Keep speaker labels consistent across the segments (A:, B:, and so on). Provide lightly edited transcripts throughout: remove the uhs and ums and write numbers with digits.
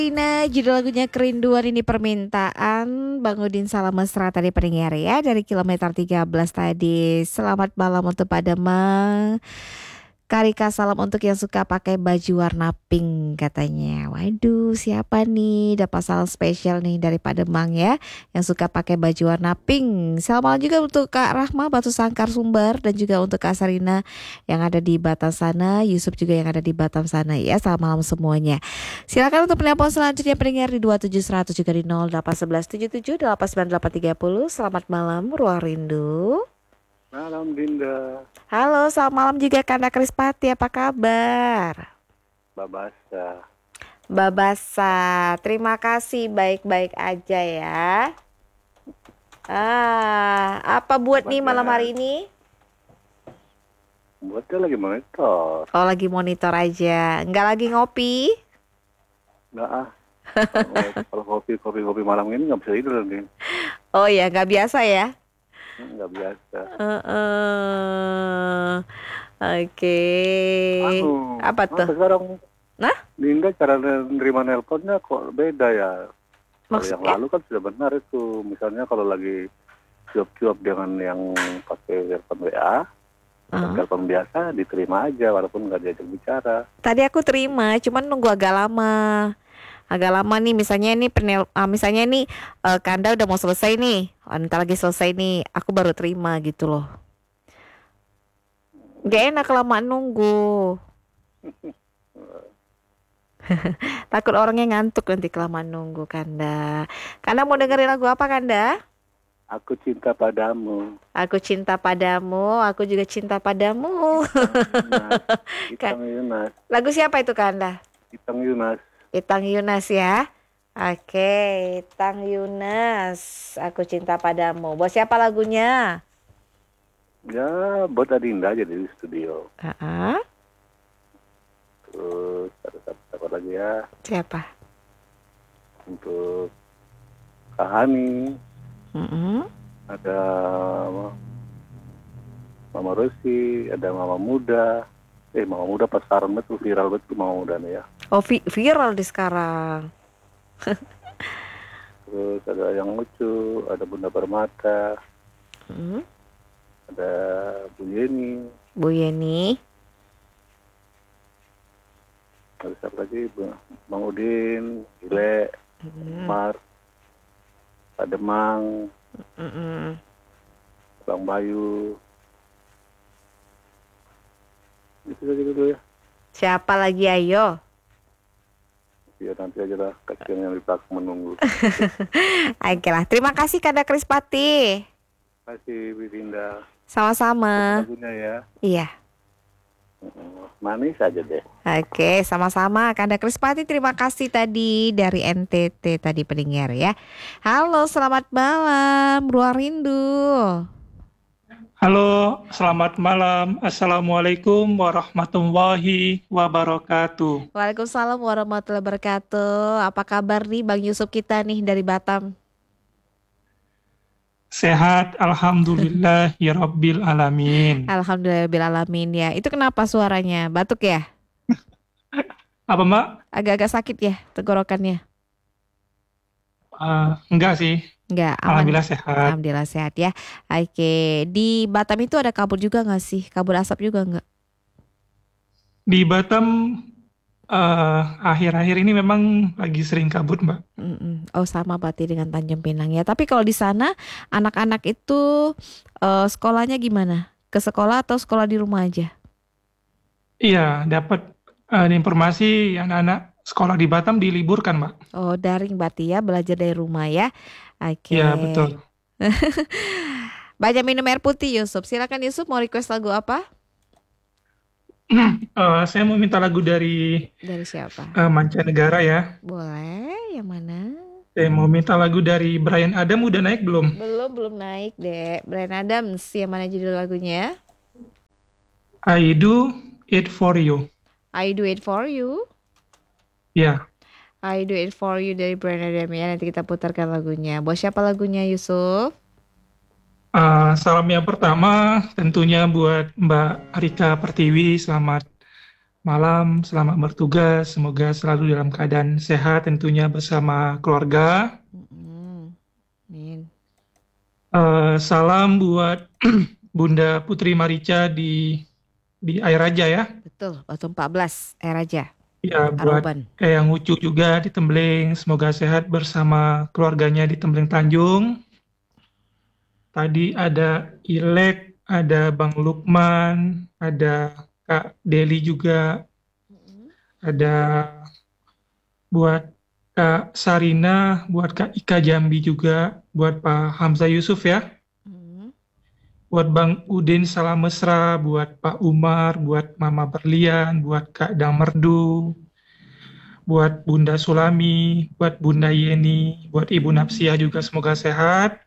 A: Ina, judul lagunya Kerinduan Ini Permintaan. Bang Udin salam mesra tadi pendengar ya dari kilometer 13 tadi. Selamat malam untuk Pademang. Karika salam untuk yang suka pakai baju warna pink katanya. Waduh, siapa nih? Dapat salam spesial nih dari Pademang ya, yang suka pakai baju warna pink. Selamat malam juga untuk Kak Rahma Batu Sangkar Sumber dan juga untuk Kak Sarina yang ada di Batam sana, Yusuf juga yang ada di Batam sana ya. Selamat malam semuanya. Silakan untuk penelpon selanjutnya pendengar di 27100 juga di 081177 89830. Selamat malam Ruang Rindu.
B: Malam Dinda.
A: Halo, selamat malam juga Kanda Krispati, apa kabar?
B: Babasa.
A: Babasa, terima kasih baik-baik aja ya. Apa buat nih malam hari ini?
B: Buatnya lagi monitor.
A: Oh, lagi monitor aja, nggak lagi ngopi?
B: Nggak ah. Kalau kopi malam ini nggak bisa tidur nih.
A: Oh ya, nggak biasa ya?
B: Nggak biasa.
A: Oke. Apa tuh?
B: Sekarang
A: Nah?
B: Dinda cara nerima nelponnya kok beda ya. Kalau yang
A: Maksudnya?
B: lalu kan sudah benar itu. Misalnya kalau lagi cuap-cuap dengan yang pakai telepon WA, telepon biasa diterima aja walaupun nggak diajak bicara.
A: Tadi aku terima, cuman nunggu agak lama. Agak lama nih, misalnya nih Kanda udah mau selesai nih, ntar lagi selesai nih, aku baru terima gitu loh. Gak enak kelamaan nunggu. Takut orangnya ngantuk nanti kelamaan nunggu. Kanda mau dengerin lagu apa Kanda?
B: Aku cinta padamu.
A: Aku cinta padamu, aku juga cinta padamu.
B: Itang Yunas.
A: Lagu siapa itu Kanda?
B: Itang Yunas.
A: Itang Yunas ya. Oke, Itang Yunas, Aku Cinta Padamu. Buat siapa lagunya?
B: Ya, buat Adinda aja di studio. Terus ada siapa lagi ya?
A: Siapa?
B: Untuk Kak Hani. Ada Mama Rosi, ada Mama Muda. Mama Muda pasaran betul, viral betul Mama Muda nih ya.
A: Oh, viral di sekarang.
B: Terus ada yang lucu, ada Bunda Permata, ada Bu Yeni, ada siapa lagi, Bang Udin, Gile, Umar, Pademang, Bang Bayu, itu saja dulu ya.
A: Siapa lagi ayo?
B: Ya nanti aja lah, kasihan yang di belakang menunggu.
A: Oke lah, terima kasih Kanda Krispati.
B: Terima kasih Winda.
A: Sama-sama.
B: Lagunya ya.
A: Iya.
B: Manis aja deh.
A: Oke, sama-sama Kanda Krispati, terima kasih tadi dari NTT tadi pendengar ya. Halo, selamat malam Ruang Rindu.
C: Halo, selamat malam. Assalamualaikum warahmatullahi wabarakatuh.
A: Waalaikumsalam warahmatullahi wabarakatuh. Apa kabar nih Bang Yusuf kita nih dari Batam?
C: Sehat, alhamdulillah ya rabbil alamin.
A: Alhamdulillahirrahmanirrahim ya. Itu kenapa suaranya? Batuk ya?
C: Apa Mbak?
A: Agak-agak sakit ya tenggorokannya?
C: Enggak sih.
A: Enggak, aman.
C: Alhamdulillah sehat.
A: Alhamdulillah sehat ya. Oke, di Batam itu ada kabut juga nggak sih? Kabut asap juga nggak?
C: Di Batam akhir-akhir ini memang lagi sering kabut Mbak.
A: Oh sama berarti dengan Tanjung Pinang ya. Tapi kalau di sana anak-anak itu sekolahnya gimana? Ke sekolah atau sekolah di rumah aja?
C: Iya, dapat informasi anak-anak sekolah di Batam diliburkan Mbak.
A: Oh daring berarti ya, belajar dari rumah ya. Oke.
C: Iya betul.
A: Banyak minum air putih Yusuf. Silakan Yusuf, mau request lagu apa?
C: Saya mau minta lagu dari
A: siapa?
C: mancanegara ya.
A: Boleh, yang mana?
C: Saya mau minta lagu dari Bryan Adams, udah naik belum?
A: Belum naik deh. Bryan Adams, yang mana judul lagunya?
C: I Do It For You.
A: I Do It For You.
C: Ya.
A: I Do It For You dari Bryan Adams ya. Nanti kita putarkan lagunya. Buat siapa lagunya Yusuf?
C: Salam yang pertama tentunya buat Mbak Rika Pertiwi. Selamat malam, selamat bertugas. Semoga selalu dalam keadaan sehat tentunya bersama keluarga.
A: Amin.
C: Salam buat Bunda Putri Marica di Air Raja ya.
A: Betul, Batu 14, Air Raja,
C: Ya, buat
A: Aroban.
C: yang Ucu juga di Tembling. Semoga sehat bersama keluarganya di Tembling Tanjung. Tadi ada Ilek, ada Bang Lukman, ada Kak Deli juga, ada buat Kak Sarina, buat Kak Ika Jambi juga, buat Pak Hamzah Yusuf ya, buat Bang Udin Salam Mesra, buat Pak Umar, buat Mama Berlian, buat Kak Damerdu, buat Bunda Sulami, buat Bunda Yeni, buat Ibu Napsiah juga semoga sehat,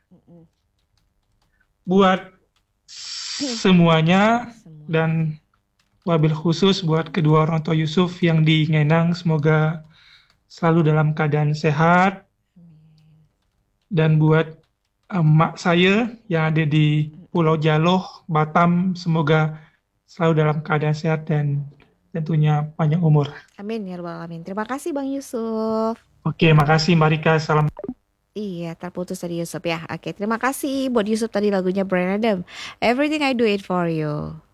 C: buat semuanya, dan wabil khusus buat kedua orang tua Yusuf yang di Ngenang, semoga selalu dalam keadaan sehat. Dan buat emak saya yang ada di Pulau Jaloh, Batam, semoga selalu dalam keadaan sehat dan tentunya panjang umur.
A: Amin ya rabbal alamin. Terima kasih Bang Yusuf.
C: Oke, makasih Mbak Rika. Salam.
A: Iya, terputus tadi Yusuf ya. Oke, terima kasih buat Yusuf tadi lagunya Bryan Adam. Everything I Do It For You.